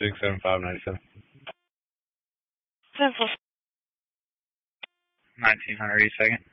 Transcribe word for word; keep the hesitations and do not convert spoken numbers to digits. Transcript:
six seven five nine seven. Central. nineteen hundred East second.